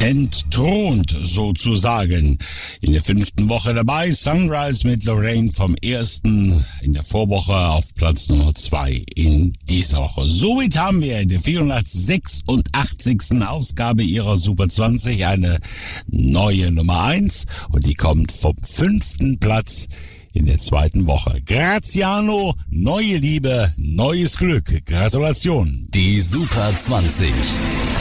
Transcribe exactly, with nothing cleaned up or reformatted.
entthront sozusagen. In der fünften Woche dabei Sunrise mit Lorraine vom ersten in der Vorwoche auf Platz Nummer zwei in dieser Woche. Somit haben wir in der vierhundertsechsundachtzigsten Ausgabe ihrer Super zwanzig eine neue Nummer eins und die kommt vom fünften Platz in der zweiten Woche. Graziano, neue Liebe, neues Glück. Gratulation. Die Super zwanzig.